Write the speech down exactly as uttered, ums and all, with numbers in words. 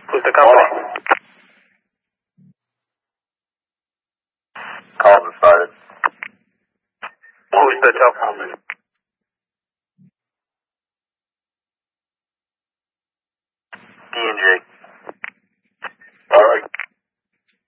Who's the company? Call was started. Who's the telecom? D and J. All right.